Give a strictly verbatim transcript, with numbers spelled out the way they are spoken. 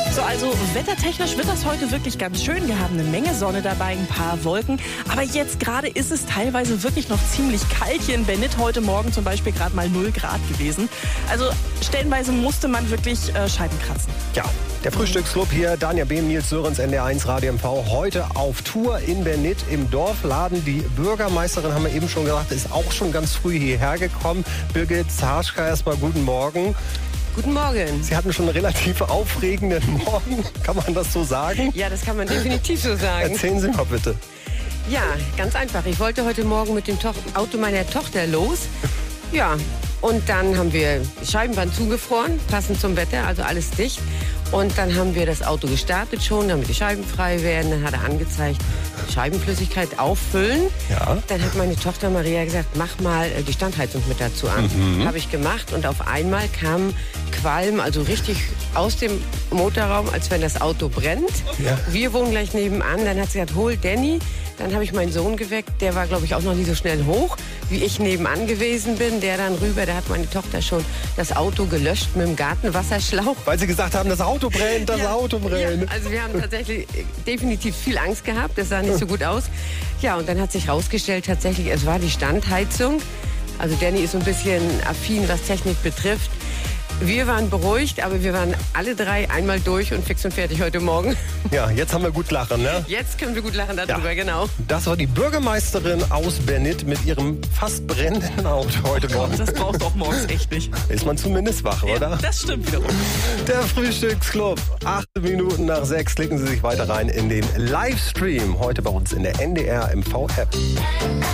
So, also wettertechnisch wird das heute wirklich ganz schön. Wir haben eine Menge Sonne dabei, ein paar Wolken. Aber jetzt gerade ist es teilweise wirklich noch ziemlich kalt hier in Bennett. Heute Morgen zum Beispiel gerade mal null Grad gewesen. Also stellenweise musste man wirklich äh, Scheiben kratzen. Ja, der Frühstücksclub hier, Daniel Behm, Nils Sörensen, N D R eins Radio M V, heute auf Tour in Bennett im Dorfladen. Die Bürgermeisterin, haben wir eben schon gesagt, ist auch schon ganz früh hierher gekommen. Birgit Zarschka, erstmal guten Morgen. Guten Morgen. Sie hatten schon einen relativ aufregenden Morgen, kann man das so sagen? Ja, das kann man definitiv so sagen. Erzählen Sie mal bitte. Ja, ganz einfach. Ich wollte heute Morgen mit dem to- Auto meiner Tochter los. Ja, und dann haben wir die Scheiben waren zugefroren, passend zum Wetter, also alles dicht. Und dann haben wir das Auto gestartet schon, damit die Scheiben frei werden. Dann hat er angezeigt, Scheibenflüssigkeit auffüllen. Ja. Dann hat meine Tochter Maria gesagt, mach mal die Standheizung mit dazu an. Mhm. Habe ich gemacht und auf einmal kam Qualm, also richtig aus dem Motorraum, als wenn das Auto brennt. Ja. Wir wohnen gleich nebenan. Dann hat sie gesagt, hol Danny. Dann habe ich meinen Sohn geweckt. Der war, glaube ich, auch noch nie so schnell hoch, wie ich nebenan gewesen bin. Der dann rüber, da hat meine Tochter schon das Auto gelöscht mit dem Gartenwasserschlauch. Weil Sie gesagt haben, das Auto brennt, das Ja, Auto brennt. Ja, also wir haben tatsächlich definitiv viel Angst gehabt. Das sah nicht so gut aus. Ja, und dann hat sich rausgestellt, tatsächlich, es war die Standheizung. Also Danny ist so ein bisschen affin, was Technik betrifft. Wir waren beruhigt, aber wir waren alle drei einmal durch und fix und fertig heute Morgen. Ja, jetzt haben wir gut lachen, ne? Jetzt können wir gut lachen darüber, ja. Genau. Das war die Bürgermeisterin aus Bennett mit ihrem fast brennenden Auto heute Morgen. Das braucht auch morgens echt nicht. Ist man zumindest wach, Ja, oder? das stimmt wiederum. Der Frühstücksclub. Acht Minuten nach sechs. Klicken Sie sich weiter rein in den Livestream. Heute bei uns in der N D R M V App.